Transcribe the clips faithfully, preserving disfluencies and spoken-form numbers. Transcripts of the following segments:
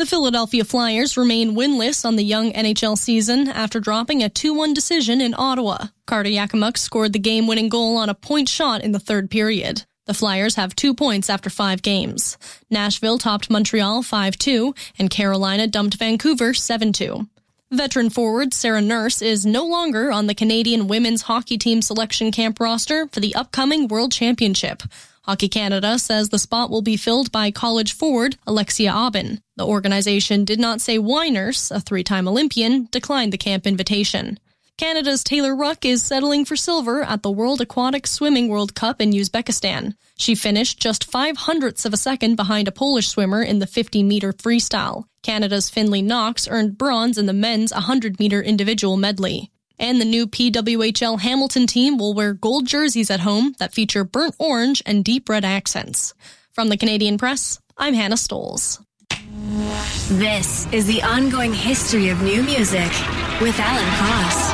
The Philadelphia Flyers remain winless on the young N H L season after dropping a two one decision in Ottawa. Carter Yakimuk scored the game-winning goal on a point shot in the third period. The Flyers have two points after five games. Nashville topped Montreal five two, and Carolina dumped Vancouver seven two. Veteran forward Sarah Nurse is no longer on the Canadian women's hockey team selection camp roster for the upcoming World Championship. Hockey Canada says the spot will be filled by college forward Alexia Aubin. The organization did not say why Nurse, a three-time Olympian, declined the camp invitation. Canada's Taylor Ruck is settling for silver at the World Aquatic Swimming World Cup in Uzbekistan. She finished just five hundredths of a second behind a Polish swimmer in the fifty-meter freestyle. Canada's Finlay Knox earned bronze in the men's one hundred meter individual medley. And the new P W H L Hamilton team will wear gold jerseys at home that feature burnt orange and deep red accents. From the Canadian Press, I'm Hannah Stoles. This is the ongoing history of new music with Alan Cross.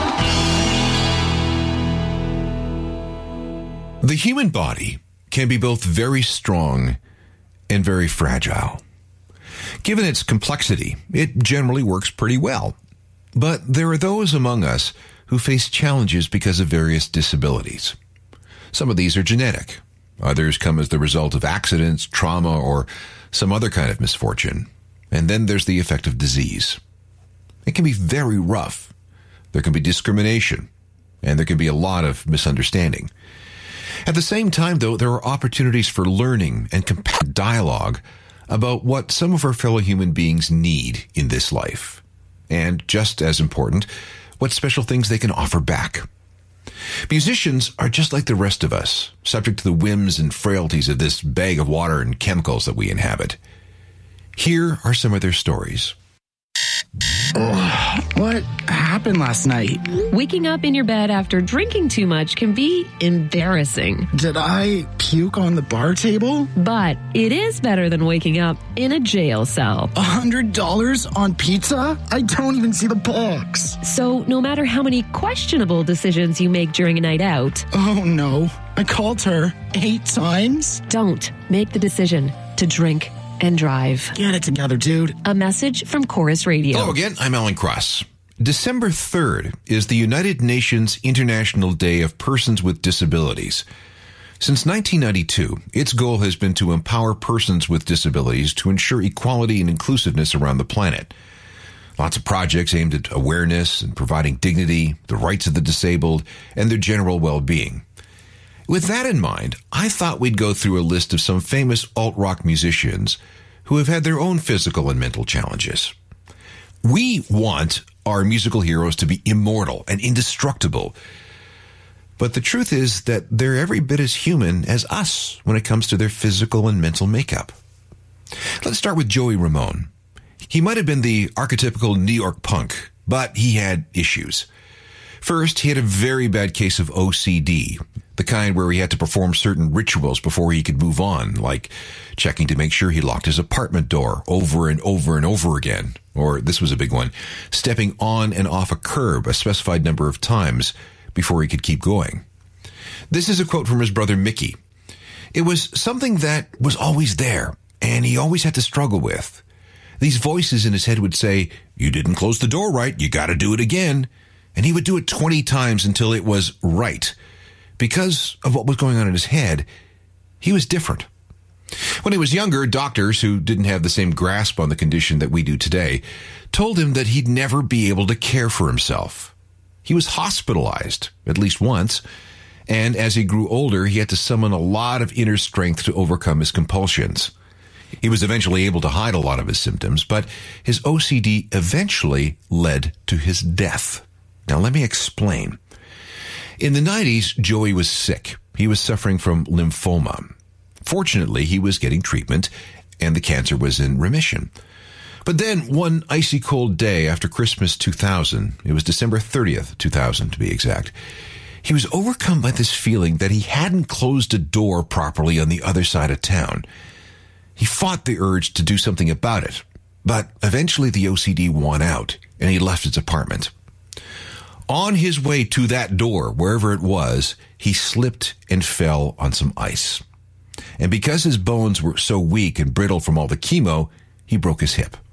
The human body can be both very strong and very fragile. Given its complexity, it generally works pretty well. But there are those among us who face challenges because of various disabilities. Some of these are genetic. Others come as the result of accidents, trauma, or some other kind of misfortune. And then there's the effect of disease. It can be very rough. There can be discrimination, and there can be a lot of misunderstanding. At the same time, though, there are opportunities for learning and compassionate dialogue about what some of our fellow human beings need in this life. And just as important, what special things they can offer back. Musicians are just like the rest of us, subject to the whims and frailties of this bag of water and chemicals that we inhabit. Here are some of their stories. Ugh, what happened last night? Waking up in your bed after drinking too much can be embarrassing. Did I puke on the bar table? But it is better than waking up in a jail cell. A hundred dollars on pizza? I don't even see the box. So no matter how many questionable decisions you make during a night out... Oh no, I called her eight times? Don't make the decision to drink and drive. Get it together, dude. A message from Chorus Radio. Hello again, I'm Alan Cross. December third is the United Nations International Day of Persons with Disabilities. Since nineteen ninety-two, its goal has been to empower persons with disabilities to ensure equality and inclusiveness around the planet. Lots of projects aimed at awareness and providing dignity, the rights of the disabled, and their general well-being. With that in mind, I thought we'd go through a list of some famous alt-rock musicians who have had their own physical and mental challenges. We want our musical heroes to be immortal and indestructible, but the truth is that they're every bit as human as us when it comes to their physical and mental makeup. Let's start with Joey Ramone. He might have been the archetypical New York punk, but he had issues. First, he had a very bad case of O C D, the kind where he had to perform certain rituals before he could move on, like checking to make sure he locked his apartment door over and over and over again. Or, this was a big one, stepping on and off a curb a specified number of times before he could keep going. This is a quote from his brother Mickey. It was something that was always there, and he always had to struggle with. These voices in his head would say, "You didn't close the door right, you gotta do it again." And he would do it twenty times until it was right. Because of what was going on in his head, he was different. When he was younger, doctors who didn't have the same grasp on the condition that we do today told him that he'd never be able to care for himself. He was hospitalized, at least once, and as he grew older, he had to summon a lot of inner strength to overcome his compulsions. He was eventually able to hide a lot of his symptoms, but his O C D eventually led to his death. Now, let me explain. In the nineties, Joey was sick. He was suffering from lymphoma. Fortunately, he was getting treatment, and the cancer was in remission. But then, one icy cold day after Christmas two thousand, it was December thirtieth, two thousand to be exact, he was overcome by this feeling that he hadn't closed a door properly on the other side of town. He fought the urge to do something about it, but eventually the O C D won out, and he left his apartment. On his way to that door, wherever it was, he slipped and fell on some ice. And because his bones were so weak and brittle from all the chemo, he broke his hip.